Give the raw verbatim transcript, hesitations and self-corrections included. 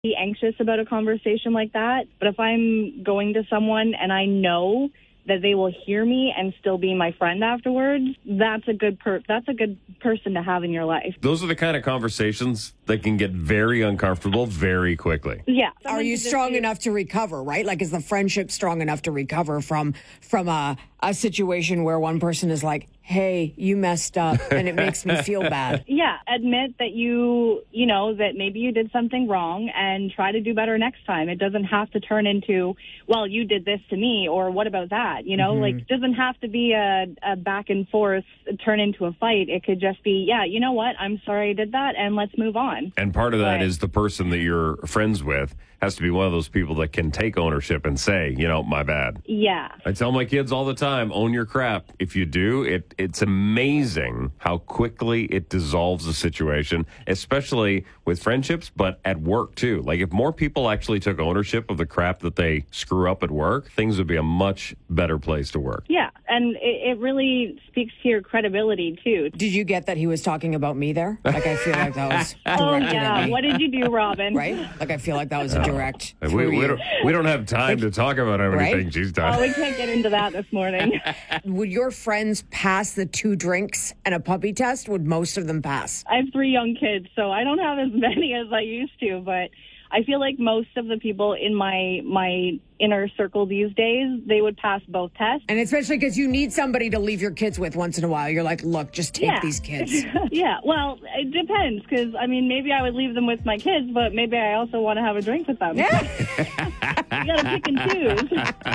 be anxious about a conversation like that. But if I'm going to someone and I know that they will hear me and still be my friend afterwards, that's a good per- that's a good person to have in your life. Those are the kind of conversations that can get very uncomfortable very quickly. Yeah. Are you strong be- enough to recover, right? Like, is the friendship strong enough to recover from from a, a situation where one person is like, hey, you messed up and it makes me feel bad? Yeah, admit that you, you know, that maybe you did something wrong and try to do better next time. It doesn't have to turn into, well, you did this to me, or what about that? You know, mm-hmm. like, it doesn't have to be a, a back and forth, turn into a fight. It could just be, yeah, you know what? I'm sorry I did that, and let's move on. And part of that but, is the person that you're friends with has to be one of those people that can take ownership and say, you know, my bad. Yeah. I tell my kids all the time, own your crap. If you do, it it's amazing how quickly it dissolves the situation, especially with friendships, but at work too. Like, if more people actually took ownership of the crap that they screw up at work, things would be a much better place to work. Yeah, and it, it really speaks to your credibility too. Did you get that he was talking about me there? Like, I feel like that was oh directed yeah, at me. What did you do, Robin? Right? Like, I feel like that was a direct. We, we, don't, we don't have time to talk about everything Right? she's done. Oh, we can't get into that this morning. Would your friends pass the two drinks and a puppy test? Would most of them pass? I have three young kids, so I don't have as many as I used to, but I feel like most of the people in my my inner circle these days, they would pass both tests. And especially because you need somebody to leave your kids with once in a while. You're like, look, just take yeah. these kids. yeah, well, it depends, because, I mean, maybe I would leave them with my kids, but maybe I also want to have a drink with them. Yeah. You got to pick and choose.